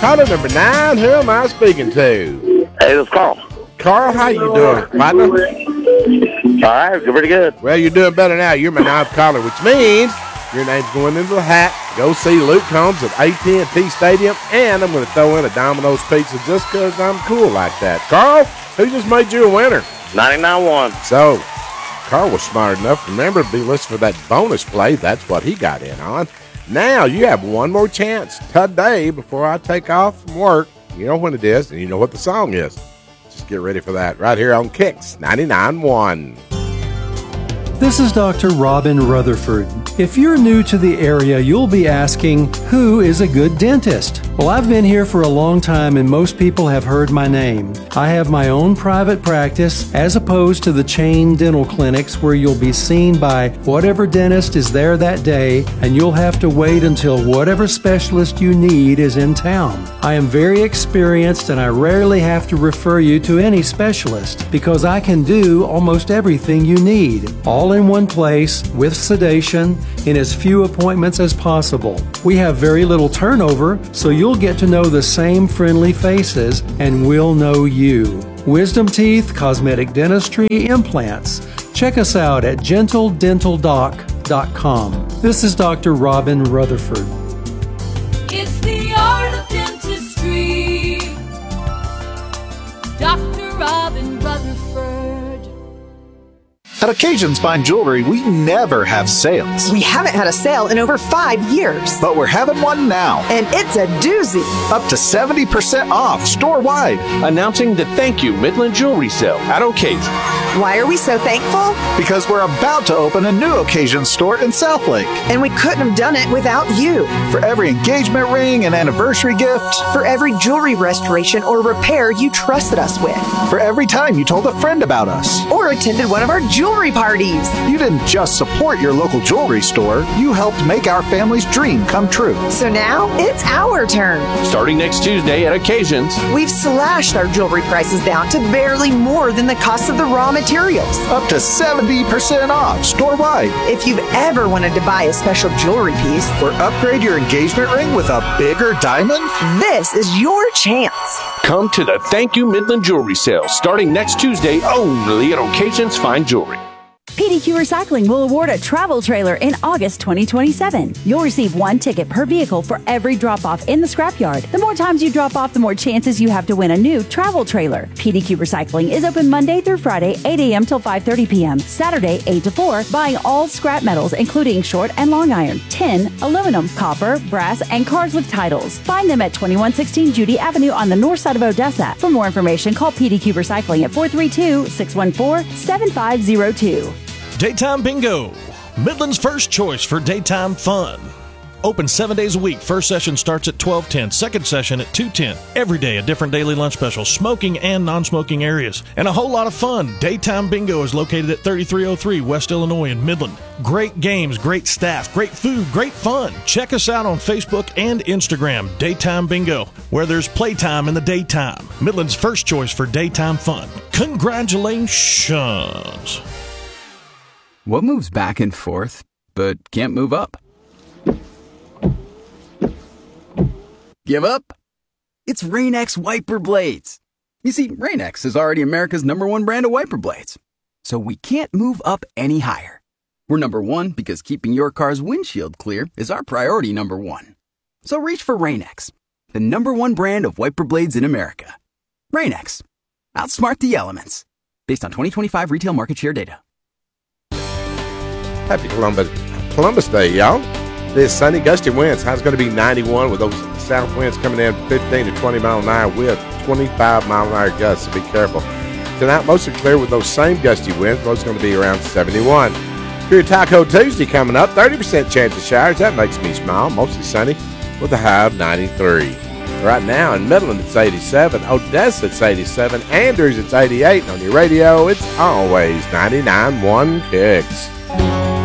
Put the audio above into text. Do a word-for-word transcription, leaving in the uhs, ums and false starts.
Caller number nine, who am I speaking to? Hey, this is Carl. Carl, how you doing, partner? All right, pretty good. Well, you're doing better now. You're my ninth caller, which means your name's going into the hat. Go see Luke Combs at A T and T Stadium, and I'm going to throw in a Domino's pizza just because I'm cool like that. Carl, who just made you a winner? ninety-nine one. So, Carl was smart enough, remember, to be listening for that bonus play. That's what he got in on. Now, you have one more chance today before I take off from work. You know when it is, and you know what the song is. Just get ready for that right here on Kicks ninety-nine one. This is Doctor Robin Rutherford. If you're new to the area, you'll be asking, who is a good dentist? Well, I've been here for a long time and most people have heard my name. I have my own private practice as opposed to the chain dental clinics where you'll be seen by whatever dentist is there that day and you'll have to wait until whatever specialist you need is in town. I am very experienced and I rarely have to refer you to any specialist because I can do almost everything you need, all in one place with sedation in as few appointments as possible. We have very little turnover, so you'll get to know the same friendly faces and we'll know you. Wisdom teeth, cosmetic dentistry, implants. Check us out at gentle dental doc dot com. This is Doctor Robin Rutherford. It's the art of dentistry. Doctor Robin Rutherford. At Occasions Fine Jewelry, we never have sales. We haven't had a sale in over five years. But we're having one now. And it's a doozy. Up to seventy percent off store-wide. Announcing the Thank You Midland Jewelry Sale at Occasions. Why are we so thankful? Because we're about to open a new Occasions store in Southlake. And we couldn't have done it without you. For every engagement ring and anniversary gift. For every jewelry restoration or repair you trusted us with. For every time you told a friend about us. Or attended one of our jewelry parties. You didn't just support your local jewelry store, you helped make our family's dream come true. So now it's our turn. Starting next Tuesday at Occasions, we've slashed our jewelry prices down to barely more than the cost of the raw materials. Up to seventy percent off store-wide. If you've ever wanted to buy a special jewelry piece or upgrade your engagement ring with a bigger diamond, this is your chance. Come to the Thank You Midland Jewelry Sale starting next Tuesday only at Occasions Fine Jewelry. P D Q Recycling will award a travel trailer in August twenty twenty-seven. You'll receive one ticket per vehicle for every drop-off in the scrapyard. The more times you drop off, the more chances you have to win a new travel trailer. P D Q Recycling is open Monday through Friday, eight a.m. till five thirty p.m., Saturday, eight to four, buying all scrap metals, including short and long iron, tin, aluminum, copper, brass, and cars with titles. Find them at twenty-one sixteen Judy Avenue on the north side of Odessa. For more information, call P D Q Recycling at four three two, six one four, seven five zero two. Daytime Bingo, Midland's first choice for daytime fun. Open seven days a week. First session starts at twelve ten, second session at two ten. Every day a different daily lunch special, smoking and non-smoking areas, and a whole lot of fun. Daytime Bingo is located at thirty-three oh three West Illinois in Midland. Great games, great staff, great food, great fun. Check us out on Facebook and Instagram, Daytime Bingo, where there's playtime in the daytime. Midland's first choice for daytime fun. Congratulations. What moves back and forth, but can't move up? Give up? It's Rain-X wiper blades. You see, Rain-X is already America's number one brand of wiper blades. So we can't move up any higher. We're number one because keeping your car's windshield clear is our priority number one. So reach for Rain-X, the number one brand of wiper blades in America. Rain-X. Outsmart the elements. Based on twenty twenty-five retail market share data. Happy Columbus, Columbus Day, y'all. This sunny, gusty winds. How's going to be ninety-one with those south winds coming in fifteen to twenty mile an hour with twenty-five mile an hour gusts, so be careful. Tonight, mostly clear with those same gusty winds. Those going to be around seventy-one. Here, Taco Tuesday coming up. thirty percent chance of showers. That makes me smile. Mostly sunny with a high of ninety-three. Right now in Midland, it's eighty-seven. Odessa, it's eighty-seven. Andrews, it's eighty-eight. And on your radio, it's always ninety-nine point one Kicks.